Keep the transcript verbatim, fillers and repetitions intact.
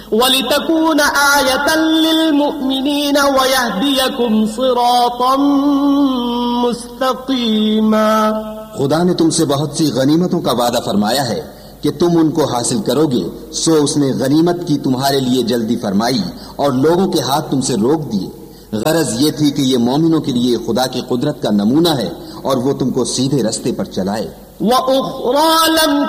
वलितकून आयतन लिलमुमिनीन वयहदियकुम सिरातम मुस्तकीमा। खुदा ने तुमसे बहुत सी गनीमतों का वादा फरमाया है कि तुम उनको हासिल करोगे, सो उसने गनीमत की तुम्हारे लिए जल्दी फरमाई और लोगों के हाथ तुमसे रोक दिए। गरज ये थी कि ये मोमिनों के लिए खुदा की कुदरत का नमूना है और वो तुमको सीधे रास्ते पर चलाए।